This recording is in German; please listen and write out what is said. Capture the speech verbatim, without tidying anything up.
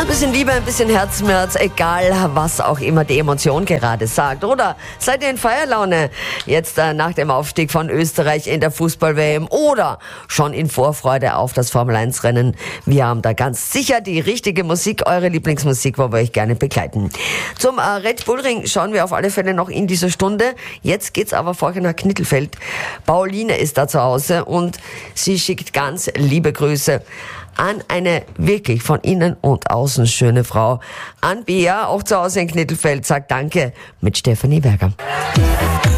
Ein bisschen Liebe, ein bisschen Herzschmerz, egal was auch immer die Emotion gerade sagt. Oder seid ihr in Feierlaune jetzt äh, nach dem Aufstieg von Österreich in der Fußball-W M oder schon in Vorfreude auf das Formel eins Rennen? Wir haben da ganz sicher die richtige Musik, eure Lieblingsmusik, wo wir euch gerne begleiten. Zum äh, Red Bull Ring schauen wir auf alle Fälle noch in dieser Stunde. Jetzt geht's aber vorher nach Knittelfeld. Pauline ist da zu Hause und sie schickt ganz liebe Grüße an eine wirklich von innen und außen schöne Frau. An Bea, auch zu Hause in Knittelfeld, sagt Danke mit Stefanie Berger.